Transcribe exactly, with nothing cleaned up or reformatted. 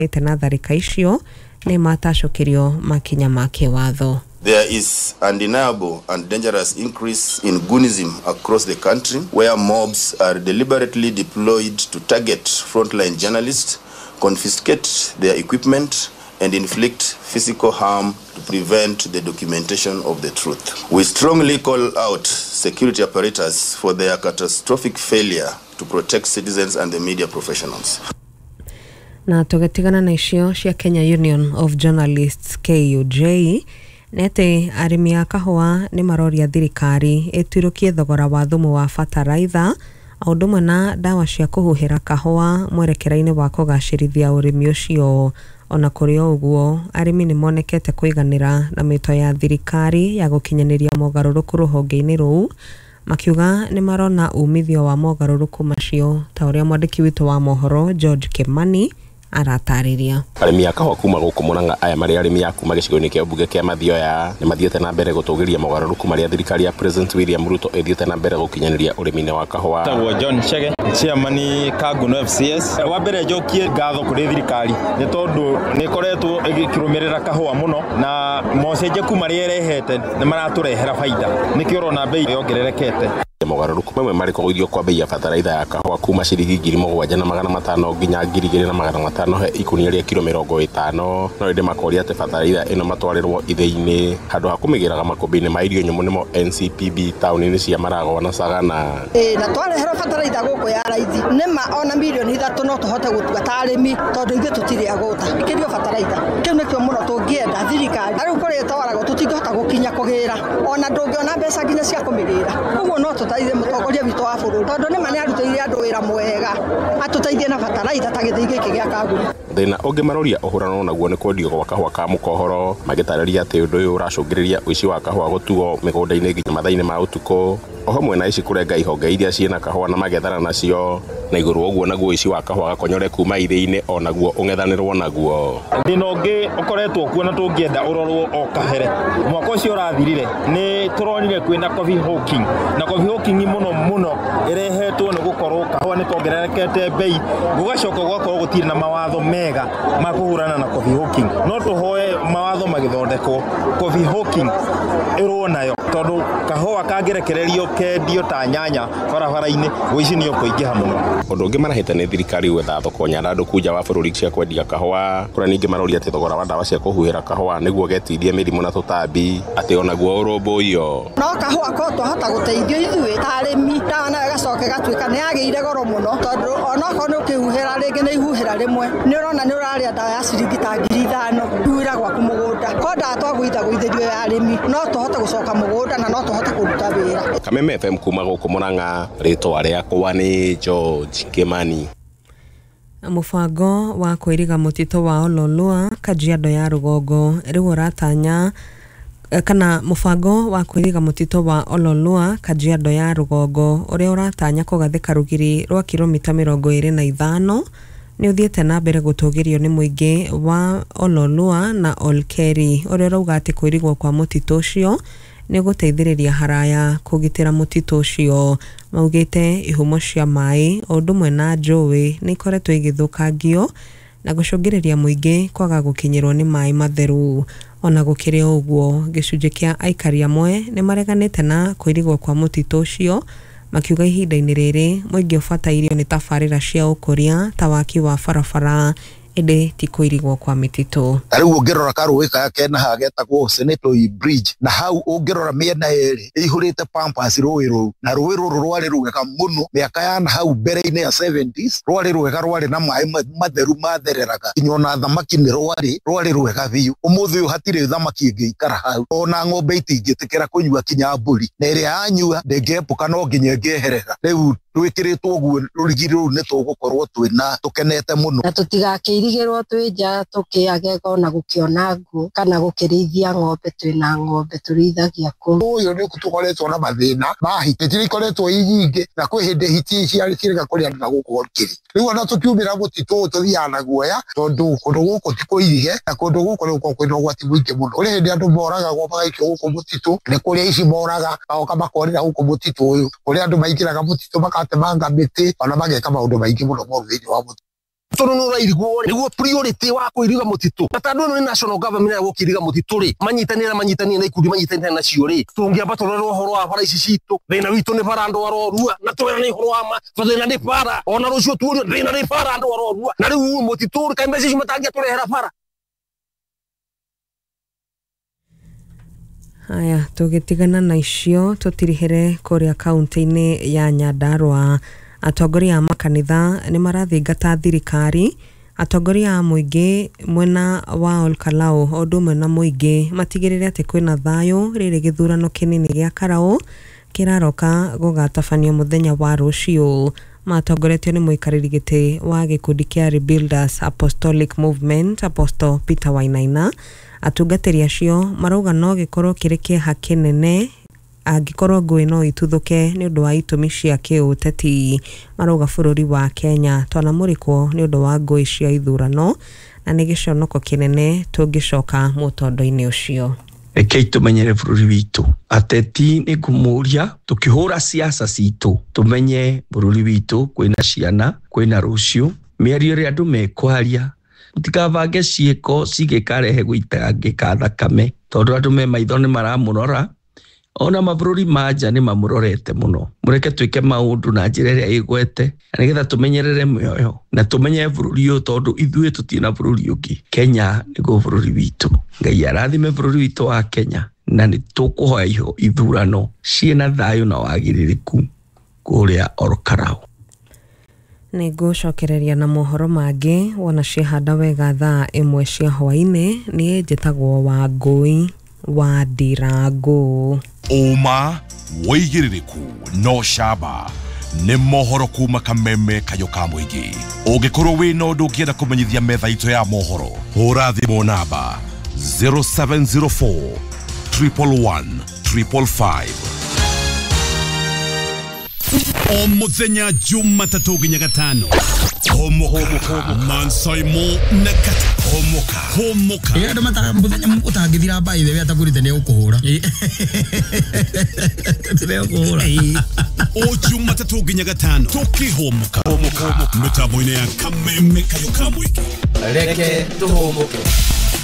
tena tharika icio ni matacokerio makinya make watho. There is undeniable and dangerous increase in goonism across the country, where mobs are deliberately deployed to target frontline journalists, confiscate their equipment, and inflict physical harm to prevent the documentation of the truth. We strongly call out security apparatus for their catastrophic failure to protect citizens and the media professionals. Na tugetigana na icio cia Kenya Union of Journalists K U J nete arimi a kahua ni maroria thirikari iturukie thogora wa thumu wa fertilizer audumwe na dawa cia kuhuhira kahua mwerekeraine wa kugacirithia urimi ucio. Ona kuri uguo arimi ni monekete kuiganira na mito ya thirikari ya gukinyaniria mogaruruku ruhonge-ini ruu makiuga ni marona umithio wa mogaruruku macio ta uria mwandiki witu wa mohoro George Kimani aratariria. Arimi a kahua kuma guku Murang'a aya mari arimi a kuma gicigo-ini kia mbunge kia Mathioya ni mathiete na mbere gutugiria mogaruruku maria thirikari ya President William Ruto ithiete na mbere gukinyaniria urimi-ini wa kahua. Tagwo John Chege chairman Kaguno F C S wa mbere njokie ngatho kuri thirikari ni tondu ni koretwo igikirumirira kahua muno na mocenjeku maria irehete ni maraturehera faida nikio urona bei yongererekete. Mogaruruku mamwe mari kugithio kwa bei ya fertilizer ya kahua kuma ciringi ngiri mũgwanja na magana matano nginya ngiri igĩrĩ na magana matano he ikunia ria kilo mĩrongo ĩtano no ĩndĩ makoria ate fertilizer ĩno matwarĩrwo ithĩ-inĩ handũ ha kũmĩgĩraga makũmbĩ-inĩ ma irio nyũmũ nĩmo N C P B taũni-inĩ cia Maragwa na Sagana. Eh na twarehera fertilizer gũkũ ya raithi nĩma ona milioni ithatũ no tũhote gũtua ta arĩmi tondũ ithuĩ tũtirĩ agũta ikĩrio fertilizer kĩu nĩkĩo mũno tũngĩenda thirikari arĩ kũrĩ twaragwo tũtingĩhota gũkinya kũgĩra ona ndũngĩona mbeca nginya cia kũmĩgĩra ũguo no tutaithie mutongoria witu wa bũrũri tondu nĩ mane arutĩire andũ wĩra mwega atũteithie na fertilizer ta gĩthĩ gĩkĩ gĩa Kaguno. Thĩna ũngĩ maroria ũhũrano naguo nĩ kwendio gwa kahua ka mũkohoro magĩtarĩria atĩ ũndũ ũyũ ũracũngĩrĩria ũici wa kahua gũtuo mĩgũnda-inĩ nginya mathaa-inĩ ma ũtukũ o hamwe na ici kũrenga ihonge iria ciĩna kahua na magethana nacio na igũrũ ũguo naguo ũici wa kahua gakonyore kuma ithĩ-inĩ o naguo ũng'ethanĩrwo naguo. Thĩna ũngĩ ũkoretwo kuo na tũngĩenda ũrorwo o kahere mwaka ũcio ũrathirire nĩ tũronire kwĩna coffee hawking na coffee hawking mũno mũno ĩrehetwo nĩ gũkorwo kahua nĩ kongererekete bei gũgacoka gũgakorwo gũtirĩ na mawatho mega ma kũhũrana na coffee hawking no tũhoe mawatho magĩthondekwo coffee hawking ĩrwo nayo tondũ kahua kangĩrekererio kendio ta nyanya barabara-inĩ ũici nĩ ũkũingĩha mũno. Ũndũ ũngĩ marahĩte nĩ thirikari gwetha thoko nyandandũku nja wa bũrũri cia kwendia kahua kũrĩa ningĩ maroria atĩ thogora wa ndawa cia kũhuhĩra kahua nĩguo getithie mĩrimũ na tũtambi atĩ onaguo ũrũmbũiyo. No kahua ko twahota gũteithio ithuĩ ta arĩmi ndawa nayo ĩgacoka ĩgatuĩka nĩ yagĩire goro mũno tondũ onokorwo nĩ ũkĩhuhĩra rĩngĩ nĩ ihuhĩra rĩmwe nĩ ũrona nĩ ũrarĩa ndawa ya ciringi ta ngiri ithano kuhĩra gwaku mũgũnda ko ndawa twagũithagũithĩrio ya arĩmi no tũhote gũcoka mũgũnda na no tũhote kũruta wĩra. Kameme F M kuma gũkũ Murang'a rĩtwa rĩakwa nĩ George Kimani. Mũbango wa kwĩriga mũtitũ wa Ololua Kajiado ya Rũgongo rĩu ũratanya kana mũbango wa kwĩriga mũtitũ wa Ololua Kajiado ya Rũgongo ũrĩa ũratanya kũgathĩka rũgiri rwa kilomita mĩrongo ĩrĩ na ithano nĩ ũthiĩte na mbere gũtũgĩrio nĩ mũingĩ wa Ololua na Olkeri ũrĩa ũrauga atĩ kwĩrigwo kwa mũtitũ ũcio nĩ gũteithĩrĩria haraya kũgitĩra mũtitũ ũcio. Maugĩte ihumo cia maĩ o ũndũ ũmwe na njũĩ nĩ ikoretwo igĩthũkangio na gũcũngĩrĩria mũingĩ kwaga gũkinyĩrwo nĩ maĩ matheru. Ona gũkĩrĩ ũguo gĩcunjĩ kĩa aikari amwe nĩ mareganĩte na kwĩrigwo kwa mũtitũ ũcio makiuga ihinda-inĩ rĩrĩ mũingĩ ũbatairio nĩ tabarĩra cia ũkũria ta waki wa barabara ende ti kwĩrigwo kwa mĩtitũ. Rĩu ũngĩrora karũĩ kaya kena haha getagwo Senetoi Bridge na hau ũngĩrora mĩena yerĩ ĩihũrĩte pampas rũĩ rũu na rũĩ rũrũ rwarĩ rwega mũno mĩaka ya hau mbere-inĩ ya seventies rwarĩ rwega rwarĩ na maĩ matheru mathereraga nginya ona thamaki nĩ rwarĩ rwarĩ rwega biũ. Ũmũthĩ ũyũ hatirĩ thamaki ĩngĩikara hau ona ng'ombe itingĩtĩkĩra kũnyua kinya mbũri na ĩrĩa yanyua ndĩngĩepũka no nginya ĩngĩeherera. Rĩu twĩkĩrĩtwo ũguo rũgiri rũu nĩ tũgũkorwo twĩna tũkenete mũno na tũtigakĩirigĩrwo twĩ nja tũkĩage ona gũkĩona ngũ kana gũkĩrĩithia ng'ombe twĩna ng'ombe tũrĩithagia kũu. Ũyũ nĩ tũkoretwo na mathĩna ma hiti iria ikoretwo i nyingĩ na kwĩ hĩndĩ hiti ciarĩga kũrĩ andũ na gũkũ Olkeri. Rĩu ona tũkiumĩra mũtitũ ũyũ tũthiaga na guoya tondũ kũndũ gũkũ ti kũirige na kũndũ gũkũ nĩ gũkoragwo kwĩna ũgwati mũingĩ mũno. Kũrĩ hĩndĩ andũ moragagwo magaikio gũkũ mũtitũ nĩ kũrĩa ici moraga magoka makorĩra gũkũ mũtitũ ũyũ kũrĩa andũ maingĩraga mũtitũ makatemanga mĩtĩ ona mageka maũndũ maingĩ mũno moru thĩinĩ wa mũtitũ. tono no rairiguo niguo priority wako iriga mutitu tatandu no national government ya gukiriga mutitu ri manyitanira manyitanira na ikundi manyitanira na cio ri tungiamba torero horo wa bara ici citu thina witu ni bara andu arorua na twena ni horo wa ma thina ni bara ona rucio turio thina ni bara andu arorua na riu mutitu ri kaimbe ici matangia turehera bara. Haya, tugitigana na icio tutirihere kuria kaunti-ini ya Nyandarua. Atongoria a makanitha ni marathingata thirikari. Atongoria a muingi mwena wa Olkalau odumwe na muingi matigirire ati kwina thayo riri githurano kinini gia Karau kiraroka gugatabanio muthenya wa rucio. Matongoretio ni muikariri giti wa gikundi kia Rebuilders Apostolic Movement Apostle Peter Wainaina. Atungatiri acio marauga no gikorwo kiri kieha kinene angikorwo ngui no ituthuke ni undu wa itumi cia kiuteti. Marauga bururi wa Kenya twanamurikwo ni undu wa ngui cia ithurano na ni giconoko kinene tungicoka mutondo-ini ucio. Rekei tumenyere bururi witu ateti ni kumuria tukihura siasa citu tumenye bururi witu kwina ciana kwina rucio miario ri andu mekwaria mutikavange ciiko cigikarehe guitangika thakame tondu andu me maitho ni maramurora ona mabururi manja ni mamurorete muno. Mureke twike maundu na njira iria igwete na nigetha tumenyerere mioyo na tumenye bururi uyu tondu ithuĩ tutina bururi ungi. Kenya niguo bururi witu. Ngai arathime bururi witu wa Kenya na ni tukuhoya iho ithurano ciina thayo na wagiririku kuria Olkalau. Nigucokereria na mohoro mangi wona cihanda wega thaa imwe cia hwaini ni njitagwo wa ngui wa Ndirangu. Uma woigiririku no shaba ni mohoro kuma Kameme kayo ka muingi. Ungikorwo wina undu ungienda kumenyithia metha itu ya mohoro hura thimu namba zero seven zero four, one one one, five five five. O muthenya Jumatatu nginya Gatano homoka Mansoimo na kata homoka homoka ya ndo mata muthenya utangithira bai wewe atagurite ne ukuhura tebe ukuhura o Jumatatu nginya Gatano tukihomoka homoka mitambo-ini ya Kameme kayo ka muingi. Reke tuhomoke.